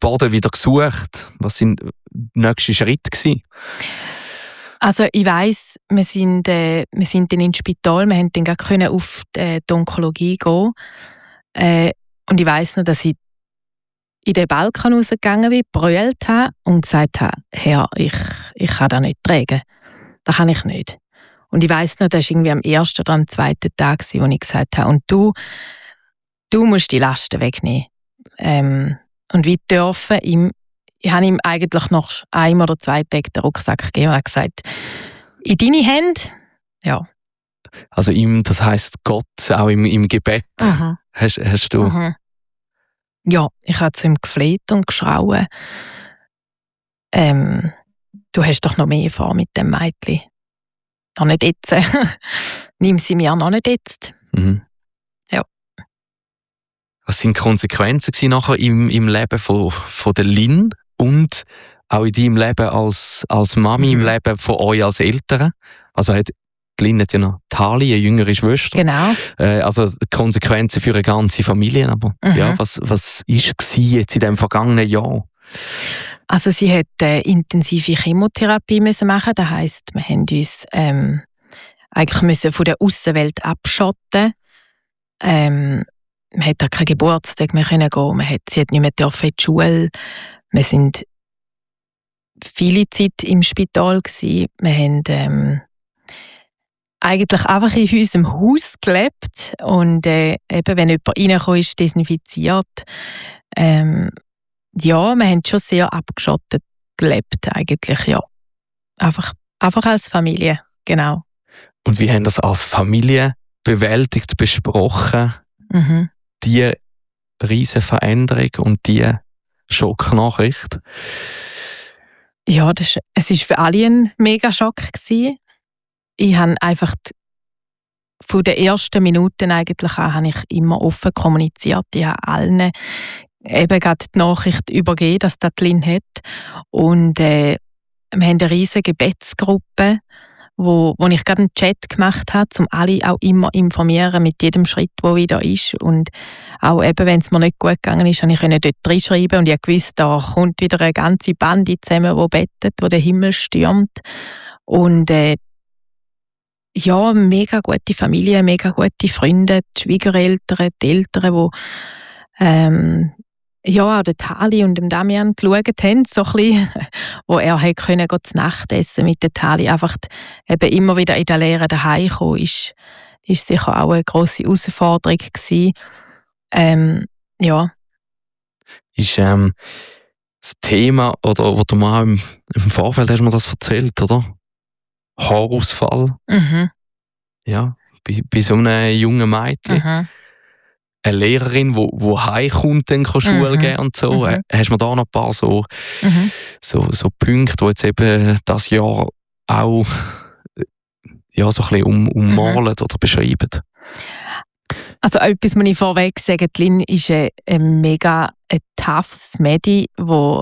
Boden wieder gesucht? Was sind die nächsten Schritte gewesen? Also ich weiss, wir sind dann ins Spital, wir konnten dann gleich auf die Onkologie gehen. Und ich weiss noch, dass ich in den Balkon rausgegangen bin, brüllt habe und gesagt habe, Herr, ich kann das nicht tragen. Das kann ich nicht. Und ich weiss noch, das war irgendwie am ersten oder am zweiten Tag, wo ich gesagt habe, und du musst die Lasten wegnehmen. Und wie dürfen ich habe ihm eigentlich noch 1 oder 2 Tage den Rucksack gegeben und habe gesagt, in deine Hände, ja. Also das heisst Gott, auch im Gebet, hast du... Mhm. Ja, ich habe zu ihm gefleht und geschrauen. Du hast doch noch mehr vor mit dem Mädchen. Noch nicht jetzt. Nimm sie mir noch nicht jetzt. Mhm. Ja. Was sind die Konsequenzen nachher im Leben von der Lynn und auch in deinem Leben als Mami, im Leben von euch als Eltern? Also die Lynn hat ja noch Tali, eine jüngere Schwester. Genau. Also die Konsequenzen für eine ganze Familie. Aber ja, was war jetzt in diesem vergangenen Jahr? Also sie hat intensive Chemotherapie müssen machen. Das heisst, wir haben uns eigentlich müssen von der Aussenwelt abschotten. Man hat da keinen Geburtstag mehr gehen. Sie hat nicht mehr in die Schule. Wir sind viele Zeit im Spital gewesen. Wir haben eigentlich einfach in unserem Haus gelebt und eben, wenn jemand reingekommen ist, desinfiziert. Ja, wir haben schon sehr abgeschottet gelebt eigentlich, ja. Einfach als Familie, genau. Und wie haben das als Familie bewältigt, besprochen? Die riesige Veränderung und die Schocknachricht? Ja, es war für alle ein mega Schock gewesen. Ich habe einfach von den ersten Minuten eigentlich an, habe ich immer offen kommuniziert. Ich habe allen eben gerade die Nachricht übergeben, dass das Lynn hat. Und wir haben eine riesige Gebetsgruppe, wo ich gerade einen Chat gemacht habe, um alle auch immer informieren mit jedem Schritt, der wieder ist. Und auch eben, wenn es mir nicht gut gegangen ist, konnte ich dort reinschreiben und ich wusste, da kommt wieder eine ganze Bande zusammen, die bettet, wo der Himmel stürmt. Und ja, mega gute Familie, mega gute Freunde, die Schwiegereltern, die Eltern, die ja, auch den Tali und dem Damian geschaut haben, so ein bisschen, wo er zu Nacht essen mit den Tali. Einfach eben immer wieder in der Lehre daheim kommen, ist sicher auch eine grosse Herausforderung gewesen. Ja. Ist das Thema, oder wo du mal im Vorfeld hast mir das erzählt, oder? Haarausfall. Ja, bei so einem jungen Mädchen. Eine Lehrerin, die heimkommt, dann kann Schule geben und so. Hast du da noch ein paar so Punkte, die jetzt eben das Jahr auch ja, so ein bisschen ummalen oder beschreiben? Also etwas muss ich vorweg sagen, Lynn ist ein mega toughes Mädchen, wo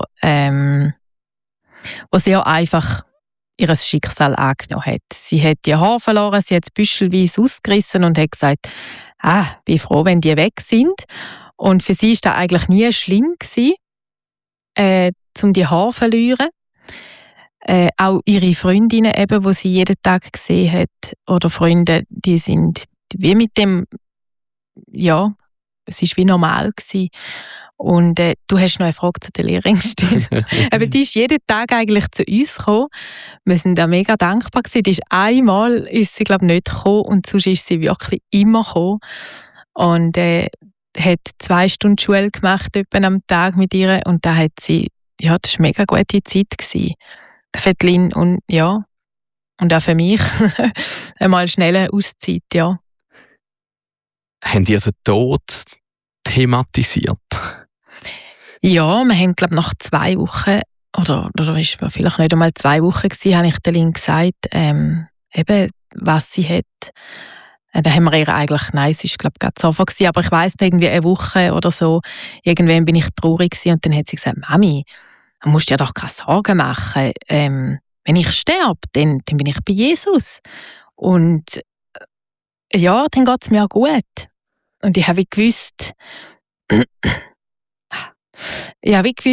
sehr einfach ihr Schicksal angenommen hat. Sie hat ihr Haar verloren, sie hat es büschelweise ausgerissen und hat gesagt, bin froh, wenn die weg sind. Und für sie war das eigentlich nie schlimm gewesen, um die Haare zu verlieren. Auch ihre Freundinnen, eben, die sie jeden Tag gesehen hat, oder Freunde, die sind wie mit dem, ja, es war wie normal gewesen. Und du hast noch eine Frage zu der Lehrerin gestellt. Aber die ist jeden Tag eigentlich zu uns gekommen. Wir sind da mega dankbar gewesen. Die ist einmal, ist sie glaube nicht gekommen und sonst ist sie wirklich immer gekommen. Und hat 2 Stunden Schule gemacht etwa am Tag mit ihr und da hat sie, ja, das war eine mega gute Zeit gewesen. Für Lynn und ja, und auch für mich einmal schnell Auszeit, ja. Haben die den Tod thematisiert? Ja, wir haben, glaube nach 2 Wochen, oder ist es vielleicht nicht einmal 2 Wochen gewesen, habe ich der Lynn gesagt, eben, was sie hat. Da haben wir ihr eigentlich, nein, es ist, glaube ich, gerade sofort gewesen, aber ich weiss, irgendwie eine Woche oder so, irgendwann bin ich traurig gewesen und dann hat sie gesagt, Mami, du musst dir doch keine Sorgen machen. Wenn ich sterbe, dann bin ich bei Jesus. Und ja, dann geht es mir auch gut. Und ich habe gewusst,